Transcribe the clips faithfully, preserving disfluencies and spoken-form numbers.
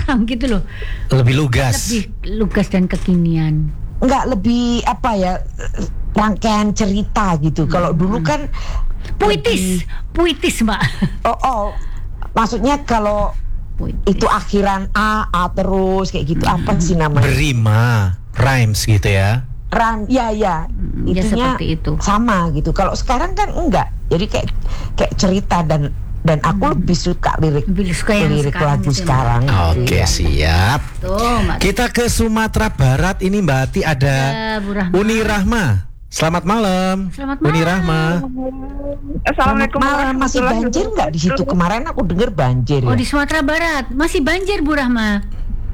sekarang gitu loh. Lebih lugas. Lebih lugas dan kekinian. Enggak, lebih apa ya, rangkaian cerita gitu. Hmm. Kalau dulu kan puitis, lebih, puitis Mbak. Oh, oh. Maksudnya kalau puitis. Itu akhiran A, A terus kayak gitu. Hmm. Apa sih namanya? Berima, rhymes gitu ya. Ran, ya ya. Hmm, Itunya ya itu. sama gitu. Kalau sekarang kan enggak. Jadi kayak kayak cerita dan dan aku hmm. lebih suka lirik lebih suka yang lirik sekarang lagu gitu, sekarang. Oke, okay, siap. Tuh, kita ke Sumatera Barat. Ini Mbak Ati ada ya, Uni Rahma. Selamat malam. Selamat malam. Uni Rahma. Assalamualaikum. Malam. Masih banjir nggak di situ? Kemarin aku dengar banjir. Oh, ya? Di Sumatera Barat masih banjir Bu Rahma.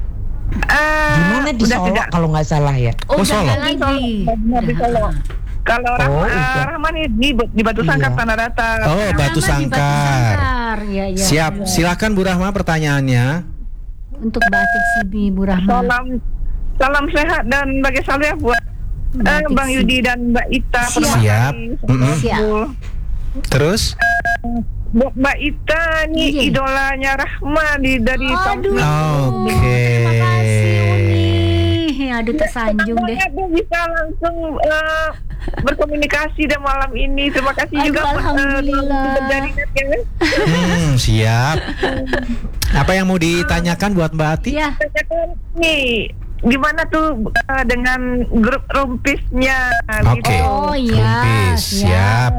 Uh, Gimana di Solo tidak. Kalau nggak salah ya? Oh, oh Solo. Lagi. Di Solo. Kalau oh, Rahma, Rahman di, di Batu Sangkar, iya. Tanah Datar. Oh, Batu Sangkar. Ya, ya, siap, ya. Silakan Bu Rahma pertanyaannya. Untuk Batik Sibi Bu Rahma. Salam, salam sehat dan bagi salam buat uh, Bang Yudi dan Mbak Ita. Siap. Siap. Mm-hmm. Siap. Terus? Uh, buat Mbak Ita nih iya. idolanya Rahma di dari Aduh. Oke. Okay. Terima kasih Uni. Aduh tersanjung deh. Aku bisa langsung uh, berkomunikasi dan malam ini. Terima kasih Aduh, juga alhamdulillah. Uh, hmm, siap. Apa yang mau ditanyakan buat Mbak Ati? Ya. Nih, gimana tuh uh, dengan grup Rumpisnya? Oke. Okay. Gitu. Oh iya. Rumpis, siap.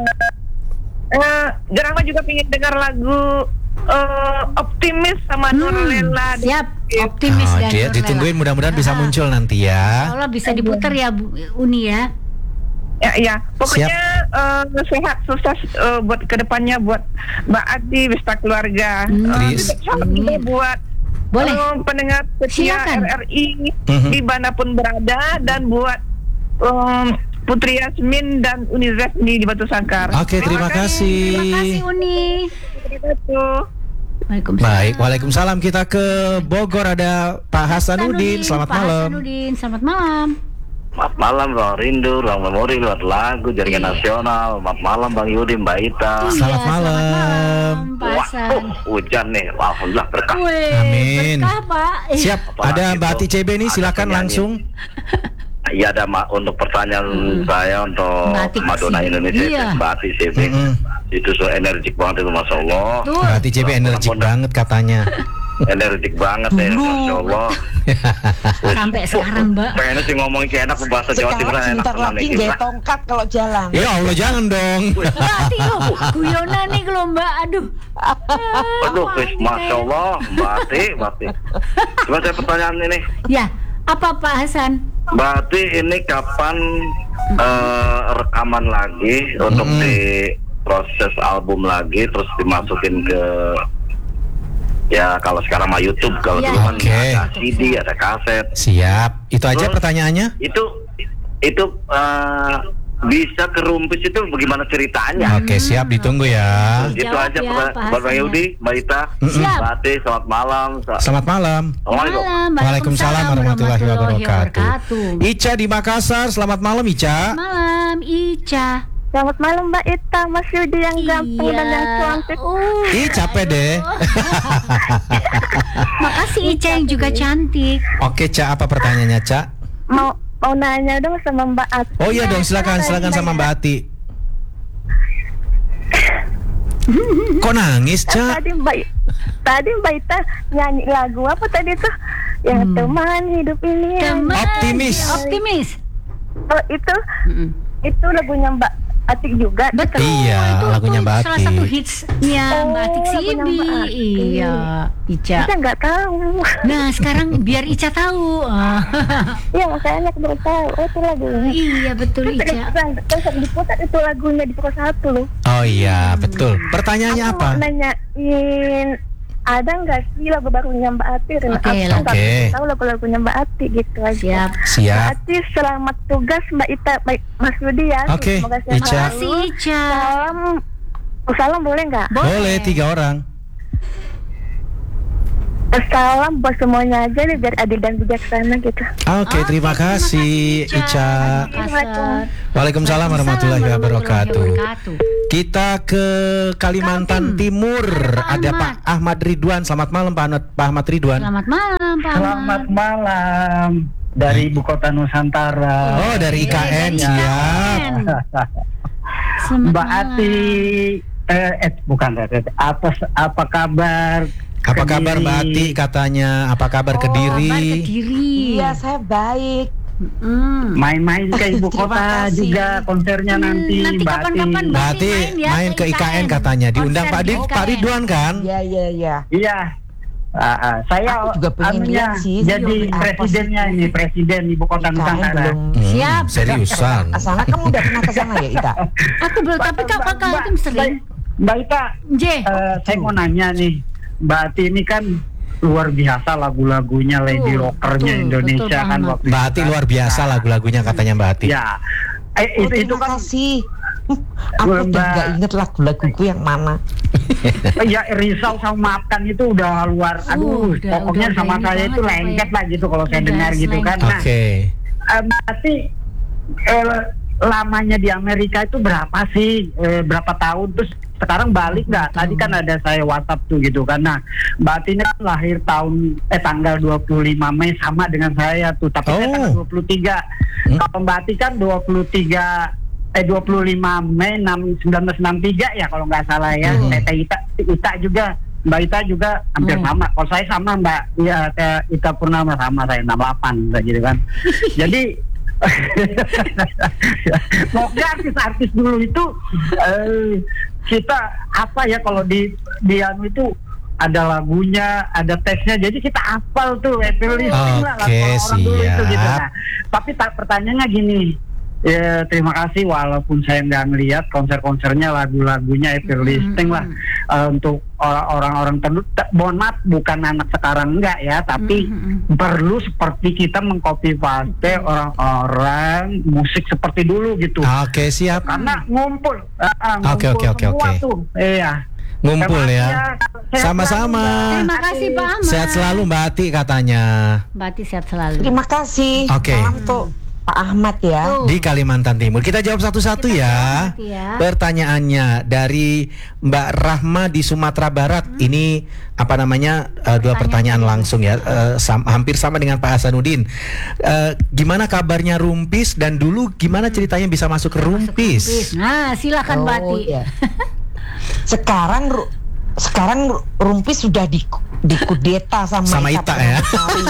Uh, Jarang juga pengen dengar lagu uh, Optimis sama hmm, Nurlela. Siap. Optimis oh, dan dia ditungguin mudah-mudahan bisa muncul nanti ya. Kalau bisa diputar ya Bu Uni ya. Ya, ya. Pokoknya uh, sehat, sukses uh, buat kedepannya buat Mbak Ati, beserta keluarga. Hmm. Uh, salam juga buat boleh uh, pendengar setia Silakan. R R I uh-huh. dimanapun berada dan buat um, Putri Yasmin dan Uni Resmi di Batu Sangkar. Oke, okay, terima, terima kasih. Terima kasih Uni. Terima kasih. Waalaikumsalam. Baik, waalaikumsalam. Kita ke Bogor ada Pak Hasanuddin. Selamat Pak malam. Hasanuddin, selamat malam. Selamat malam Bang Rindu, Bang Memori, luar lagu Jaringan iya. Nasional. Selamat malam Bang Yudi, Mbak Ita. Iya, selamat malam. Selamat malam Pak Hasan. Wah, hujan nih, alhamdulillah berkah. Wih, amin. Berkah Pak. Siap, apalagi ada Mbak Ati C B nih, silakan langsung. Iya, ada ma- untuk pertanyaan hmm. saya untuk Madonna Indonesia, iya. Mbak Ati C B. Hmm. Itu so energik banget itu, Masya Allah. Tuh. Mbak Ati C B energik banget katanya. Energik banget ya, Masya Allah. Sampai sekarang Mbak. Pengen sih ngomongin kayak enak bahasa Jawa Timur enak. Sebentar lagi gaya tongkat kalau jalan. Ya Allah jangan dong. Berarti lo guyonan nih kalau Mbak, aduh. Aduh, Chris, Masya Allah, Mbak Ati, Mbak Ati. Cuma saya pertanyaan ini. Ya, apa Pak Hasan? Mbak Ati, ini kapan uh, rekaman lagi hmm. untuk di proses album lagi terus dimasukin ke ya kalau sekarang mah YouTube, kalau ya. dulu kan okay. ada C D, ada kaset. Siap, itu aja terus, pertanyaannya. Itu itu uh, bisa ke Rumpis itu bagaimana ceritanya? Oke, okay, siap, ditunggu ya. Itu aja ya, Pak Yudi, Mbak Ita, Mbak Ati, selamat malam. Selamat malam. Assalamualaikum. Waalaikumsalam warahmatullahi wabarakatuh. Ica di Makassar, selamat malam Ica. Selamat malam Ica. Selamat malam Mbak Ita, Mas Yudi yang ganteng iya. dan yang cantik. Uh, Ih capek deh. Makasih Ica yang juga cantik. Oke Ca, apa pertanyaannya Ca? Mau mau nanya dong sama Mbak Ati. Oh iya dong, silakan silakan sama Mbak Ati. Kok nangis Ca? Tadi Mbak Tadi Mbak Ita nyanyi lagu apa tadi tuh? Yang hmm. teman hidup ini. Teman, optimis. Optimis. Oh itu hmm. itu lagunya Mbak Atik juga. Betul. Iya, itu, lagunya Mbak Atik. Salah satu hitsnya oh, Mbak Atik Sibi. Iya, Ica. Ica nggak tahu. Nah, sekarang biar Ica tahu. Iya, makanya aku baru tahu. Oh, itu lagunya. Iya, betul terus Ica. Terus diputar itu lagunya di pukul satu loh. Oh iya, betul. Pertanyaannya aku apa? Aku nanyain ada nggak sih lagu barunya Mbak Ati? Dan Oke, okay, aku nggak okay. tahu lagu-lagunya Mbak Ati gitu aja. Siap. Siap. Mbak Ati selamat tugas Mbak Ita, baik Mas Rudi ya. Oke. Okay. Ica. Terima kasih Ica. Salam, salam boleh nggak? Boleh. boleh tiga orang. Salam buat semuanya aja nih biar adil dan bijaksana gitu. Oke, okay, terima, terima kasih Ica. Assalamualaikum. Waalaikumsalam warahmatullahi wabarakatuh. Kita ke Kalimantan Kaltim. Timur. Ada Ada Pak Pak Ahmad Ridwan. Selamat malam Pak Ahmad, Pak Ahmad Ridwan. Selamat malam Pak Ahmad. Selamat malam dari Ibu Kota Nusantara. Oh, dari I K N, Dari siap. I K N. Selamat Mbak malam. Ati, eh, eh bukan atas apa kabar? Apa kabar Kediri? Mbak Ati katanya? Apa kabar Oh, Kediri? Kabar Kediri. Iya, saya baik. Mm. Main-main ke Ibu Terima Kota kasih. juga konsernya Hmm, nanti, nanti Mbak kapan-kapan Ati. Mbak Ati main ya, main ke ke I K N I K N. katanya. Diundang Konser Pak, di Di- I K Pak N. Ridwan kan? Iya, iya, iya. Iya. Ah, ah. Saya Aku juga pengen anunya lihat sih. jadi Iya, apa presidennya sih? ini, presiden Ibu Kota I K N Nusantara. belum. Hmm, Siap. Seriusan. Ke sana kamu udah pernah ke sana ya, Ita? Aku belum, tapi Kak Pak Kaltim sering. Mbak Ita, J. eh, saya mau nanya nih, Mbak Ati ini kan luar biasa lagu-lagunya lady Betul, rockernya betul, Indonesia betul kan banget. waktu Mbak itu Ati kan. luar biasa Nah, lagu-lagunya katanya Mbak Ati. Ya, eh, Oh, itu, itu terima kan kasih. Hmm, Aku Mbak- udah nggak inget lagu-laguku yang mana. ya risau sama maafkan itu udah luar, aduh, udah- pokoknya udah- sama udah ini saya banget itu apa ya. lengket lah gitu kalau saya Udah dengar gitu kan. Nah, Oke. eh, berarti eh, lamanya di Amerika itu berapa sih? Eh, berapa tahun? Terus sekarang balik nggak? Tadi kan ada saya WhatsApp tuh gitu kan. Nah, Mbak Ati ini kan lahir tahun eh tanggal dua puluh lima Mei sama dengan saya tuh, tapi saya Oh. tanggal dua puluh tiga. Hmm. Kalau Mbak Ati kan dua puluh tiga eh dua puluh lima Mei seribu sembilan ratus enam puluh tiga ya kalau nggak salah ya. Hmm. Tete Ita, Ita juga, Mbak Ita juga hampir Hmm. sama. Kalau saya sama Mbak, ya Teh Ita Purnama sama saya enam puluh delapan gitu kan. Jadi pokoknya artis-artis dulu itu eh, kita apa ya kalau di di anu itu ada lagunya, ada teksnya, jadi kita hafal tuh happy listening lah lagu Oke, orang dulu itu gitu. siap. Nah, tapi tak pertanyaannya gini, ya, terima kasih walaupun saya nggak ngelihat konser-konsernya, lagu-lagunya happy listening lah eh, untuk orang- orang-orang tertentu. Ta- Mohon maaf, bukan anak sekarang enggak ya, tapi Mm-mm. perlu seperti kita mengcopy paste orang-orang musik seperti dulu gitu. Oke, siap. Karena ngumpul, ah, ah, Oke, ngumpul oke, oke, semua oke. tuh, iya. Ngumpul Terima ya. kasih Sehat Sama-sama. selalu, Mbak. Terima kasih Pak Ahmad. Sehat selalu Mbak Ati katanya. Mbak Ati sehat selalu. Terima kasih. Oke. Salam tuh Pak Ahmad ya. Tuh. Di Kalimantan Timur. Kita jawab satu-satu Kita ya. jawab nanti ya. Pertanyaannya dari Mbak Rahma di Sumatera Barat. Ini apa namanya? eh, dua pertanyaan langsung ya. Eh, sam- hampir sama dengan Pak Hasanuddin. Eh, gimana kabarnya Rumpis dan dulu gimana ceritanya bisa masuk ke Rumpis? Nah, silakan Mbak Ati. Oh, iya. Sekarang Ru- sekarang Ru- Rumpis sudah di dikudeta sama, Sama Ita ya. Purnamasari.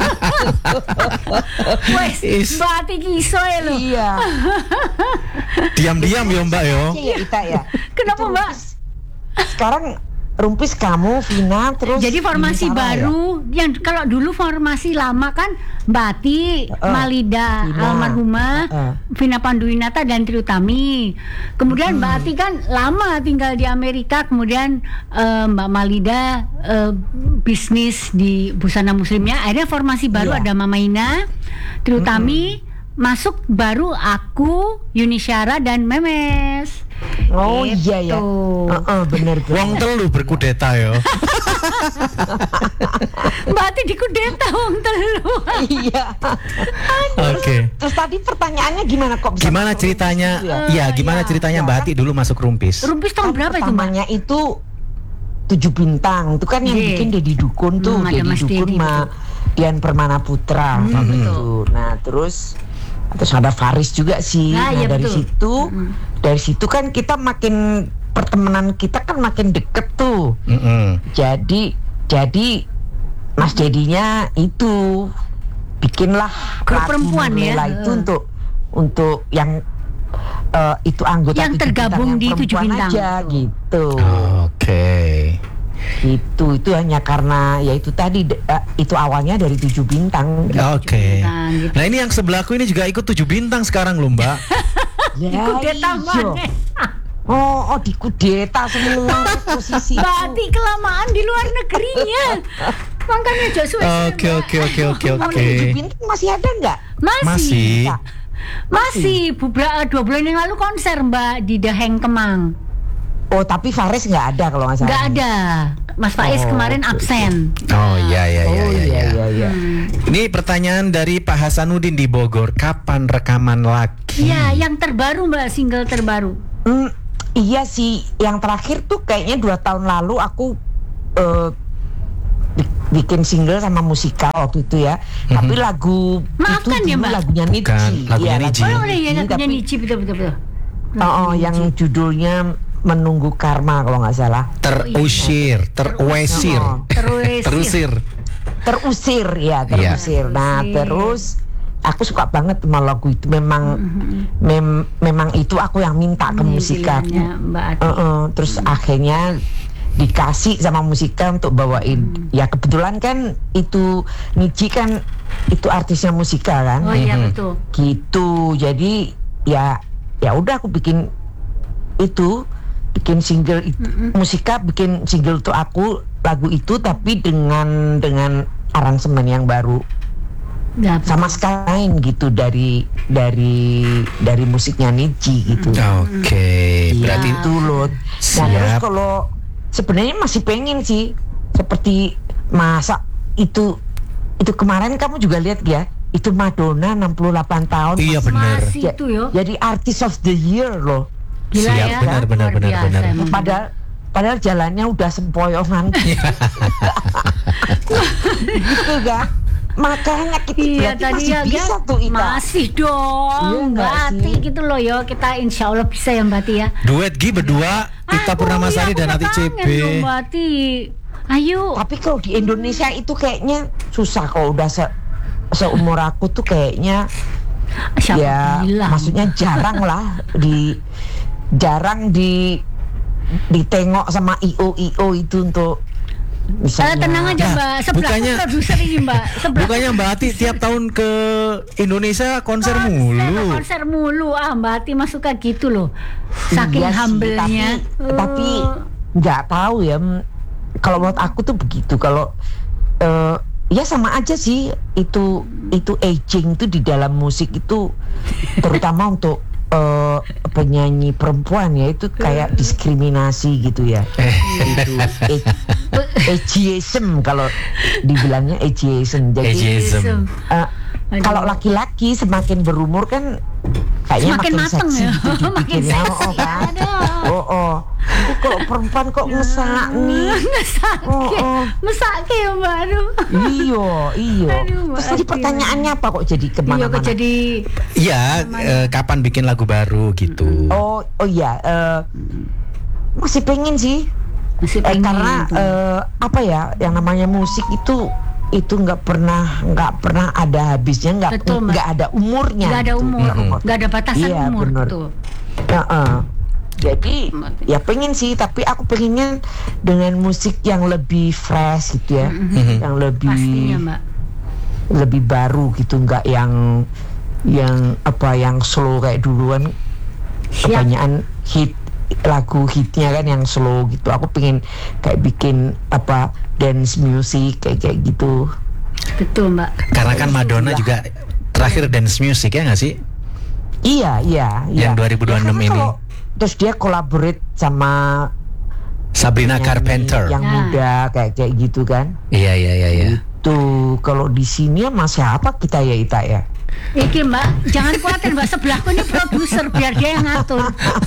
Wes, Is- Mbak Ati kisoy lo. Iya. Diam-diam ya Mbak yo. Iya, Ita ya. Kenapa, Itu Mbak? Rumpis. Sekarang Rumpis kamu, Vina, terus Jadi formasi ini Sarah ya? baru yang kalau dulu formasi lama kan Mbak Ati, Heeh. Malida Vina. almarhumah, Heeh. Vina Panduwinata dan Tri Utami. Kemudian Mbak Ati kan lama tinggal di Amerika, kemudian eh, Mbak Malida eh, bisnis di busana muslimnya. Akhirnya formasi baru Iya. ada Mama Ina, Tri Utami, masuk baru aku, Yuni Syara dan Memes. Oh Gitu. iya ya. Heeh, bener bener. Wong telu berkudeta yo. Mbak Ati dikudeta wong telu. Iya. Oke. Terus tadi pertanyaannya gimana kok bisa Gimana masuk ceritanya? Rumpis itu ya? Iya, gimana iya. ceritanya Iya, Mbak kan? Ati dulu masuk Rumpis? Rumpis tahun Kan berapa itu Mbak? pertamanya itu tujuh bintang itu kan yang Iya. bikin Dedi Dukun tuh, Hmm, ada Dedi Mas Dukun Dedi, sama Dian Permana Putra Hmm, gitu. betul. Nah terus terus ada Faris juga sih. Nah, Nah, iya, dari betul. situ Mm-mm. dari situ kan kita makin pertemanan kita kan makin deket tuh. Mm-mm. Jadi jadi Mas Dedinya itu bikinlah Grup lagu perempuan ya? Nurlela itu Heeh. untuk untuk yang eh, itu anggota Yang tujuh tergabung bintang, di yang tujuh perempuan bintang. aja gitu. Oke. Itu itu hanya karena ya itu tadi de- eh, itu awalnya dari tujuh bintang. gitu. Oke. bintang, gitu. Nah ini yang sebelahku ini juga ikut tujuh bintang sekarang loh Mbak. Ya, Dikudeta iya. mana? Oh, oh dikudeta semua posisi. Mbak Ati kelamaan di luar negerinya. Makanya Joshua. Oke oke oke oke Kalau oke. tujuh bintang masih ada nggak? Masih. Masih. Ya. Masih. Beberapa dua bulan yang lalu konser Mbak di The Hang Kemang. Oh, tapi Faris nggak ada kalau nggak salah. Nggak ada. Mas Faiz Oh, kemarin oke, oke. absen. Oh iya iya iya Oh iya. iya iya. iya iya. Hmm. Ini pertanyaan dari Pak Hasanuddin di Bogor. Kapan rekaman lagi? Iya, yang terbaru Mbak, single terbaru. Hmm, Iya sih, yang terakhir tuh kayaknya dua tahun lalu aku uh, bi- bikin single sama musikal waktu itu ya. Mhm. Tapi lagu Maafkan itu ya, dulu Mbak. lagunya Niji. Bukan, lagunya Iya, Niji. lagunya Oh, iya, lagunya tapi- Niji, betul betul betul. Oh, oh, yang judulnya Menunggu Karma kalau nggak salah. Terusir, terwesir, Oh, Terusir. terusir. Terusir ya, Iya. terusir. Nah, Terusir. terus aku suka banget sama lagu itu. Memang mem- memang itu aku yang minta ke musika. Pilihannya Mbak Ati. Uh-uh. Terus akhirnya dikasih sama musika untuk bawain. Ya kebetulan kan itu Niji kan itu artisnya musika kan. Oh iya Mhm. betul. Gitu. Jadi ya ya udah aku bikin itu, bikin single itu, musika bikin single tuh aku lagu itu tapi dengan dengan aransemen yang baru Ya, betul. sama sekali lain gitu dari dari dari musiknya Niji gitu. Oke, Iya, berarti itu loh. Nah, Siap. terus kalau sebenarnya masih pengen sih seperti masa itu itu kemarin kamu juga lihat ya, itu Madonna enam puluh delapan tahun. iya masih- benar. Masih itu yo. Jadi artist of the year loh. Gila Siap, ya. benar, benar, Luar benar, biasa benar. emang. Padahal padahal jalannya udah sempoyongan gitu kan. Makanya kita Iya berarti tadi masih ya bisa kan? tuh Ita. Masih Iya, dong nggak Mbak Ati sih? gitu loh yo. Kita insya Allah bisa ya Mbak Ati ya. Duet Gi berdua, Ita Aduh, Purnamasari iya, dan aku Ati udah C B. kangen loh, Mbak Ati. Ayo. Tapi kalau di Indonesia itu kayaknya susah kalau udah se seumur aku tuh kayaknya Siapa ya bilang? maksudnya jarang lah di jarang di ditengok sama I O I O itu untuk Eh, misalnya. tenang aja Nah, Mbak. Sebelah bukannya- produser ini Mbak. Sebelah Bukannya Mbak Ati tiap tahun ke Indonesia konser konser, mulu. konser mulu ah Mbak Ati mah suka gitu loh. Saking Iya sih, humble-nya. Tapi, tapi Oh. nggak tahu ya. m- Kalau menurut aku tuh begitu. Kalau eh, ya sama aja sih itu itu aging tuh di dalam musik itu terutama untuk eh, penyanyi perempuan ya itu kayak diskriminasi gitu ya. Itu ag- ageism kalau dibilangnya ageism. Jadi Ageism. eh, Aduh. kalau laki-laki semakin berumur kan kayaknya Semakin makin mateng seksi ya. gitu Makin dipikirnya. seksi, Oh, kan? aduh. Oh, oh. Tapi kalau perempuan kok ngesak nih. Mesake, Oh, oh. mesake ya Mbak. Aduh. Iyo, iyo. Aduh, Mbak Terus tadi Ati. pertanyaannya apa kok jadi Iya kemana-mana? kok jadi Iya, eh, kapan bikin lagu baru gitu. Oh, oh iya. eh, masih pengen sih. masih Eh, pengen karena tuh. eh, apa ya, yang namanya musik itu itu nggak pernah nggak pernah ada habisnya, nggak Betul, Mbak. nggak ada umurnya. nggak ada gitu. umur, Mhm. nggak ada batasan Iya, umur bener. tuh. Heeh. Jadi Mati. ya pengen sih, tapi aku pengennya dengan musik yang lebih fresh gitu ya, yang lebih Pastinya Mbak. lebih baru gitu, nggak yang yang apa yang slow kayak duluan. Siap. Kebanyakan hit lagu hitnya kan yang slow gitu. Aku pengen kayak bikin apa dance music kayak kayak gitu. Betul Mbak. Karena kan Madonna juga terakhir dance music ya nggak sih? Iya iya iya. Yang dua ribu dua puluh enam Ya, karena ini. kalau- terus dia collaborate sama Sabrina penyanyi Carpenter. yang Nah. muda kayak kayak gitu kan. Iya iya iya iya. Tuh kalau di sini ya masih apa kita ya Ita ya. Iki Mbak, jangan khawatir Mbak, sebelahku ini produser biar dia yang ngatur.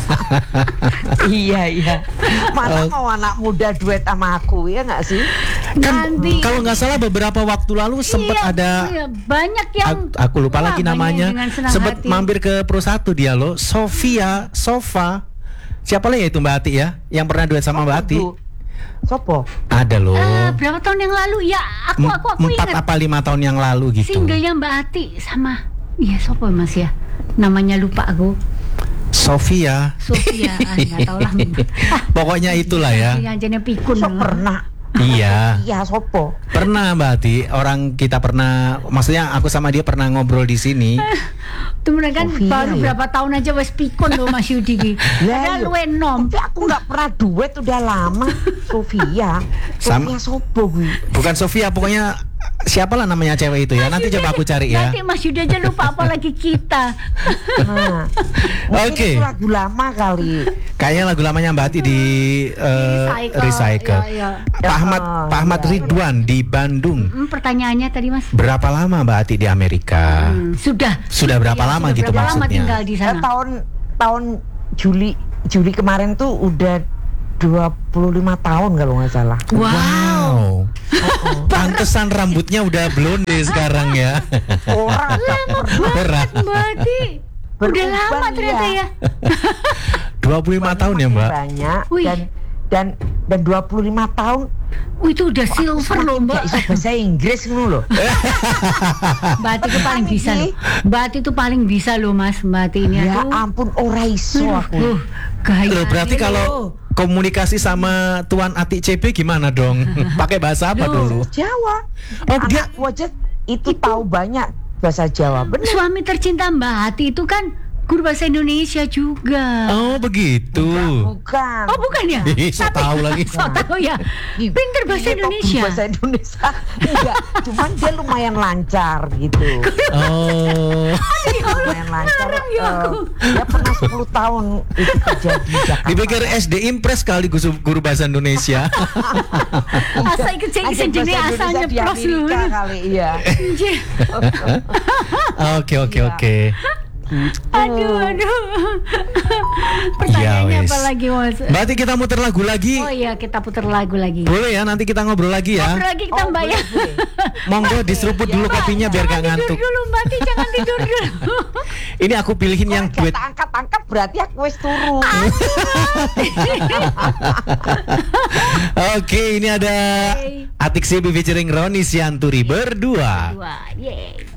Iya iya. Mana Oh. mau anak muda duet sama aku ya nggak sih? Kan Nanti. kalau nggak salah beberapa waktu lalu sempat Iya, ada iya, banyak yang aku, aku lupa Wah, lagi banyak namanya, yang dengan senang sempat hati. mampir ke Pro satu dia loh, Sofia, Sofa. Siapa lagi ya itu Mbak Ati ya? Yang pernah duet sama Mbak Ati? Tuh. Sopo? Ada loh. Eh, berapa tahun yang lalu ya aku M- aku aku Empat ingat apa lima tahun yang lalu gitu. singlenya Mbak Ati sama iya sopo Mas ya namanya lupa aku Sofia. Sofia ah, nggak tahu lah. Pokoknya itulah ya. yang jenis pikun So pernah. Iya. Iya sopo. Pernah Mbak Ati, orang kita pernah, maksudnya aku sama dia pernah ngobrol di sini. tuh kan Sofia, baru ya? berapa tahun aja wes pikun loh Mas Yudi ki Ya, ada iya. lu enom Tapi aku nggak pernah duet udah lama. Sofia. Sama- Sofia sopo gue. Bukan Sofia, pokoknya siapalah namanya cewek itu ya. Nanti coba aku cari ya. nanti Mas Yudi aja lupa apalagi kita. Nah, mungkin Oke. itu lagu lama kali. Kayaknya lagu lamanya Mbak Ati di eh, Recycle, recycle. ya, ya. Pak Ahmad, Oh, Pak Ahmad iya. Ridwan di Bandung. Hmm, pertanyaannya tadi Mas Berapa lama Mbak Ati di Amerika? Hmm, sudah Sudah berapa Ya, lama sudah gitu berapa lama maksudnya? tinggal di Eh, sana tahun tahun Juli Juli kemarin tuh udah dua puluh lima tahun kalau nggak salah. Wow. Pantesan rambutnya udah blonde sekarang ya. Orang Lama banget Mbak Ati. Udah Beruban, lama ternyata iya. ya. dua puluh lima tahun ya, Mbak. Banyak Wih. dan dan dan dua puluh lima tahun Wih, itu udah silver loh Mbak. nggak bisa bahasa Inggris ngono loh. Mbak Ati itu paling bisa loh. Mbak Ati itu paling bisa loh Mas. Mbak Ati ini Ya aku. ampun, ora iso aku. Uh, gaya. Loh, berarti kalau komunikasi sama Tuan Ati C B gimana dong? Pakai bahasa apa Loh. dulu? Jawa. Oh, dia- Anakku aja itu tahu banyak bahasa Jawa. Benar. Suami tercinta Mbak Ati itu kan guru bahasa Indonesia juga. Oh, begitu. Bukan. Oh bukan ya? Ih, so tahu lagi. So tahu ya. Ih, Pinter bahasa iya, kok Indonesia. Bahasa Indonesia. Enggak, cuman dia lumayan lancar gitu. Oh. Lumayan lancar. Ngarang ya eh, aku. dia pernah sepuluh tahun itu kerja di Jakarta. Dipikir S D Impres kali guru, guru bahasa Indonesia. Asa ikut saya Ajar jenis bahasa asalnya Indonesia pros di loh. Amerika kali, iya. Anjir. Oke, oke, oke. Aduh, aduh. Ya, Pertanyaannya wis. apa lagi Mas? Berarti kita muter lagu lagi. Oh iya, kita putar lagu lagi. Boleh ya, nanti kita ngobrol lagi ya. Ngobrol lagi kita Oh, Mbak ya. boleh, boleh. Monggo diseruput dulu kopinya biar gak Tidur ngantuk. dulu Mbak Ti, jangan tidur dulu. Ini aku pilihin yang Kok duet. gak angkat-angkat berarti aku wis turu. Oke, ini ada Oke. Atik Sibi featuring Roni Sianturi berdua. Dua, yeay.